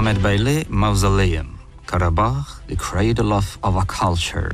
Mohammed Beyli Mausoleum, Karabakh, the cradle of our culture.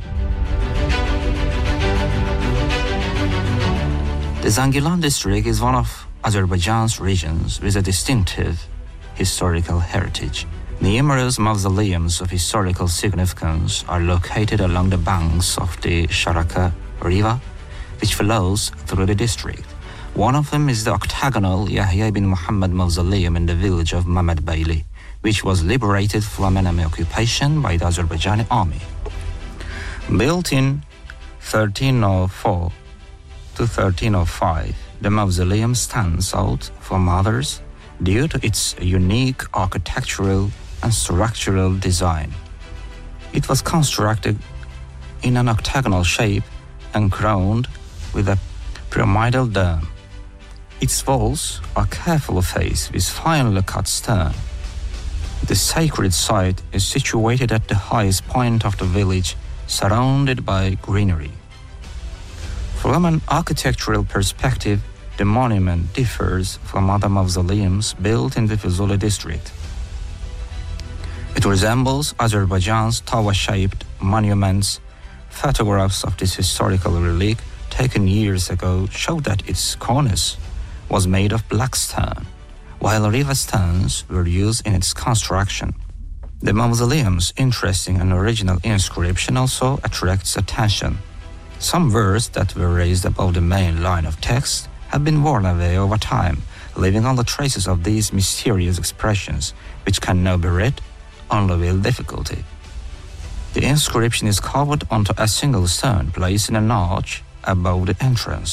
The Zangilan district is one of Azerbaijan's regions with a distinctive historical heritage. Numerous mausoleums of historical significance are located along the banks of the Sharaka River, which flows through the district. One of them is the octagonal Yahya ibn Muhammad Mausoleum in the village of Mohammed Beyli, which was liberated from enemy occupation by the Azerbaijani army. Built in 1304 to 1305, the mausoleum stands out from others due to its unique architectural and structural design. It was constructed in an octagonal shape and crowned with a pyramidal dome. Its walls are carefully faced with finely cut stone. The sacred site is situated at the highest point of the village, surrounded by greenery. From an architectural perspective, the monument differs from other mausoleums built in the Fuzuli district. It resembles Azerbaijan's tower-shaped monuments. Photographs of this historical relic taken years ago show that its cornice was made of black stone, while river stones were used in its construction. The mausoleum's interesting and original inscription also attracts attention. Some words that were raised above the main line of text have been worn away over time, leaving only traces of these mysterious expressions, which can now be read only with difficulty. The inscription is carved onto a single stone placed in a notch above the entrance.